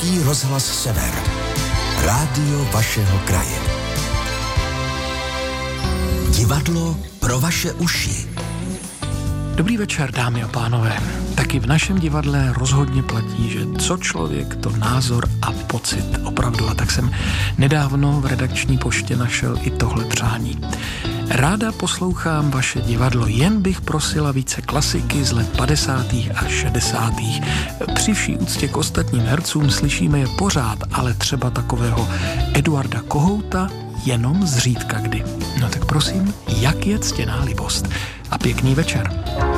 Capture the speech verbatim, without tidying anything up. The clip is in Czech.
Český rozhlas Sever. Rádio vašeho kraje. Divadlo pro vaše uši. Dobrý večer, dámy a pánové. Taky v našem divadle rozhodně platí, že co člověk, to názor a pocit opravdu. A tak jsem nedávno v redakční poště našel i tohle přání. Ráda poslouchám vaše divadlo, jen bych prosila více klasiky z let padesátých a šedesátých. Při vší úctě k ostatním hercům slyšíme je pořád, ale třeba takového Eduarda Kohouta jenom zřídka kdy. No tak prosím, jak je ctěná libost. A pěkný večer.